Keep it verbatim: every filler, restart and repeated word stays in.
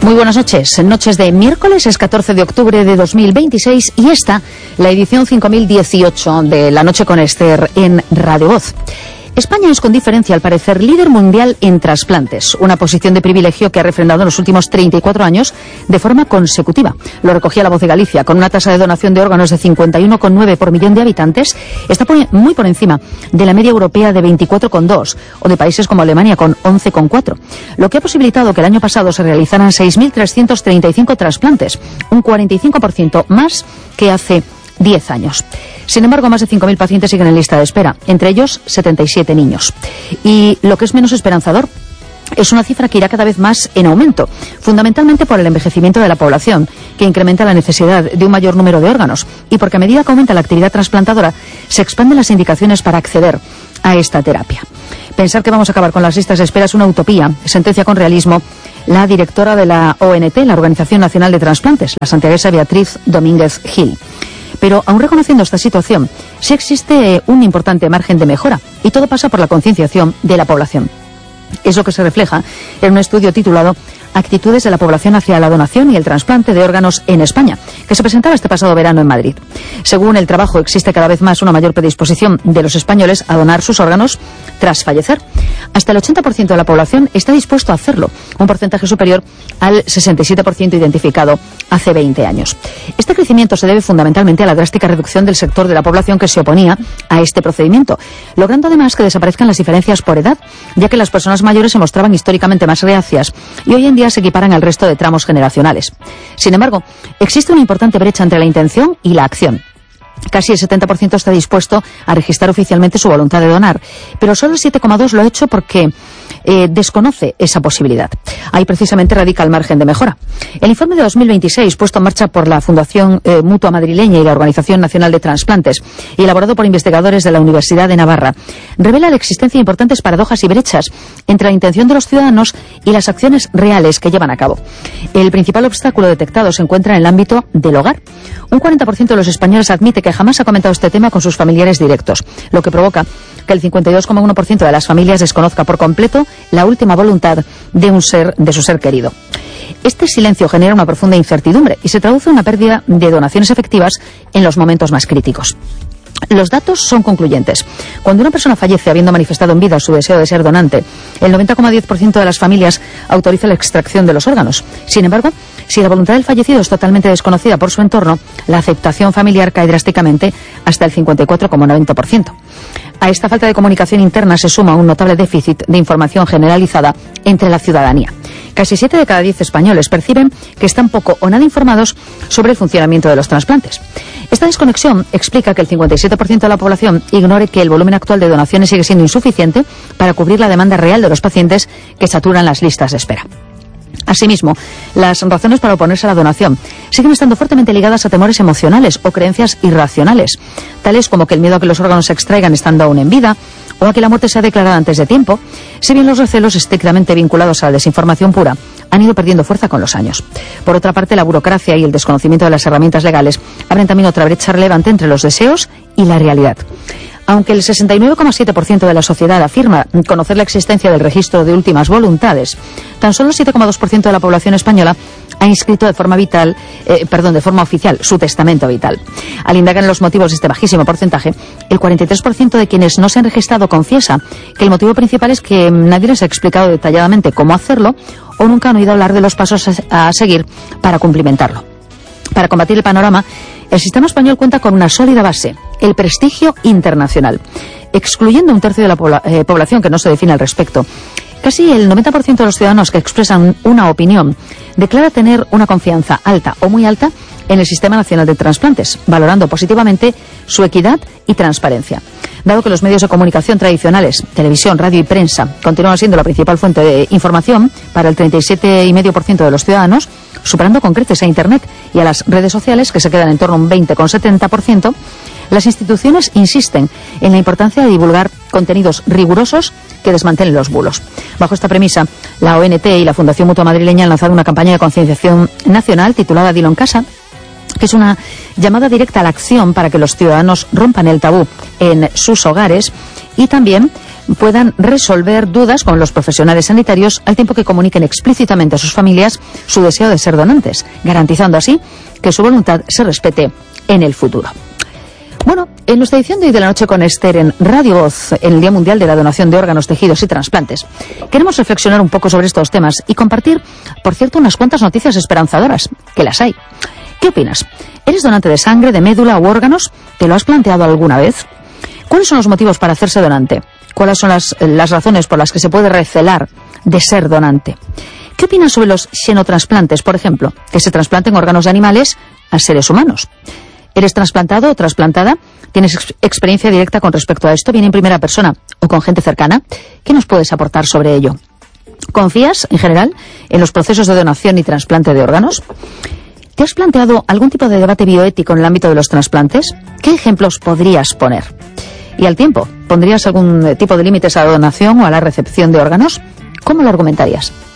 Muy buenas noches, noches de miércoles, es catorce de octubre de dos mil veintiséis y esta, la edición cinco mil dieciocho de La Noche con Esther en Radio Voz. España es con diferencia, al parecer, líder mundial en trasplantes, una posición de privilegio que ha refrendado en los últimos treinta y cuatro años de forma consecutiva. Lo recogía La Voz de Galicia, con una tasa de donación de órganos de cincuenta y uno coma nueve por millón de habitantes, está muy por encima de la media europea de veinticuatro coma dos o de países como Alemania con once coma cuatro, lo que ha posibilitado que el año pasado se realizaran seis mil trescientos treinta y cinco trasplantes, un cuarenta y cinco por ciento más que hace diez años. Sin embargo, más de cinco mil pacientes siguen en lista de espera, entre ellos setenta y siete niños. Y lo que es menos esperanzador es una cifra que irá cada vez más en aumento, fundamentalmente por el envejecimiento de la población, que incrementa la necesidad de un mayor número de órganos, y porque a medida que aumenta la actividad trasplantadora, se expanden las indicaciones para acceder a esta terapia. Pensar que vamos a acabar con las listas de espera es una utopía, sentencia con realismo la directora de la O N T, la Organización Nacional de Trasplantes, la santiaguesa Beatriz Domínguez Gil. Pero, aun reconociendo esta situación, sí existe un importante margen de mejora, y todo pasa por la concienciación de la población. Es lo que se refleja en un estudio titulado Actitudes de la población hacia la donación y el trasplante de órganos en España, que se presentaba este pasado verano en Madrid. Según el trabajo, existe cada vez más una mayor predisposición de los españoles a donar sus órganos tras fallecer. Hasta el ochenta por ciento de la población está dispuesto a hacerlo, un porcentaje superior al sesenta y siete por ciento identificado hace veinte años. Este crecimiento se debe fundamentalmente a la drástica reducción del sector de la población que se oponía a este procedimiento, logrando además que desaparezcan las diferencias por edad, ya que las personas mayores se mostraban históricamente más reacias y hoy en día se equiparan al resto de tramos generacionales. Sin embargo, existe una importante brecha entre la intención y la acción. Casi el setenta por ciento está dispuesto a registrar oficialmente su voluntad de donar, pero solo el siete coma dos por ciento lo ha hecho porque eh, desconoce esa posibilidad. Ahí precisamente radica el margen de mejora. El informe de dos mil veintiséis, puesto en marcha por la Fundación eh, Mutua Madrileña y la Organización Nacional de Trasplantes, y elaborado por investigadores de la Universidad de Navarra, revela la existencia de importantes paradojas y brechas entre la intención de los ciudadanos y las acciones reales que llevan a cabo. El principal obstáculo detectado se encuentra en el ámbito del hogar. Un cuarenta por ciento de los españoles admite que jamás ha comentado este tema con sus familiares directos, lo que provoca que el cincuenta y dos coma uno por ciento de las familias desconozca por completo la última voluntad de un ser, de su ser querido. Este silencio genera una profunda incertidumbre y se traduce en una pérdida de donaciones efectivas en los momentos más críticos. Los datos son concluyentes. Cuando una persona fallece habiendo manifestado en vida su deseo de ser donante, el noventa coma diez por ciento de las familias autoriza la extracción de los órganos. Sin embargo, si la voluntad del fallecido es totalmente desconocida por su entorno, la aceptación familiar cae drásticamente hasta el cincuenta y cuatro coma noventa por ciento. A esta falta de comunicación interna se suma un notable déficit de información generalizada entre la ciudadanía. Casi siete de cada diez españoles perciben que están poco o nada informados sobre el funcionamiento de los trasplantes. Esta desconexión explica que el cincuenta y siete por ciento de la población ignore que el volumen actual de donaciones sigue siendo insuficiente para cubrir la demanda real de los pacientes que saturan las listas de espera. Asimismo, las razones para oponerse a la donación siguen estando fuertemente ligadas a temores emocionales o creencias irracionales, tales como que el miedo a que los órganos se extraigan estando aún en vida o a que la muerte sea declarada antes de tiempo, si bien los recelos estrictamente vinculados a la desinformación pura han ido perdiendo fuerza con los años. Por otra parte, la burocracia y el desconocimiento de las herramientas legales abren también otra brecha relevante entre los deseos y la realidad. Aunque el sesenta y nueve coma siete por ciento de la sociedad afirma conocer la existencia del registro de últimas voluntades, tan solo el siete coma dos por ciento de la población española ha inscrito de forma vital, eh, perdón, de forma oficial su testamento vital. Al indagar en los motivos de este bajísimo porcentaje, el cuarenta y tres por ciento de quienes no se han registrado confiesa que el motivo principal es que nadie les ha explicado detalladamente cómo hacerlo o nunca han oído hablar de los pasos a, a seguir para cumplimentarlo. Para combatir el panorama, el sistema español cuenta con una sólida base, el prestigio internacional. Excluyendo un tercio de la pobla- eh, población que no se define al respecto, casi el noventa por ciento de los ciudadanos que expresan una opinión declara tener una confianza alta o muy alta en el Sistema Nacional de Trasplantes, valorando positivamente su equidad y transparencia. Dado que los medios de comunicación tradicionales, televisión, radio y prensa, continúan siendo la principal fuente de información para el treinta y siete coma cinco por ciento de los ciudadanos, superando con creces a Internet y a las redes sociales, que se quedan en torno a un veinte coma setenta por ciento, las instituciones insisten en la importancia de divulgar contenidos rigurosos que desmantelen los bulos. Bajo esta premisa, la O N T y la Fundación Mutua Madrileña han lanzado una campaña de concienciación nacional titulada Dilo en casa, que es una llamada directa a la acción para que los ciudadanos rompan el tabú en sus hogares y también puedan resolver dudas con los profesionales sanitarios al tiempo que comuniquen explícitamente a sus familias su deseo de ser donantes, garantizando así que su voluntad se respete en el futuro. Bueno, en nuestra edición de hoy de la noche con Esther en Radio Voz, en el Día Mundial de la Donación de Órganos, Tejidos y Trasplantes, queremos reflexionar un poco sobre estos temas y compartir, por cierto, unas cuantas noticias esperanzadoras, que las hay. ¿Qué opinas? ¿Eres donante de sangre, de médula u órganos? ¿Te lo has planteado alguna vez? ¿Cuáles son los motivos para hacerse donante? ¿Cuáles son las, las razones por las que se puede recelar de ser donante? ¿Qué opinas sobre los xenotransplantes, por ejemplo, que se trasplanten órganos de animales a seres humanos? ¿Eres trasplantado o trasplantada? ¿Tienes ex experiencia directa con respecto a esto, bien en primera persona o con gente cercana? ¿Qué nos puedes aportar sobre ello? ¿Confías, en general, en los procesos de donación y trasplante de órganos? ¿Te has planteado algún tipo de debate bioético en el ámbito de los trasplantes? ¿Qué ejemplos podrías poner? ¿Y al tiempo? ¿Pondrías algún tipo de límites a la donación o a la recepción de órganos? ¿Cómo lo argumentarías?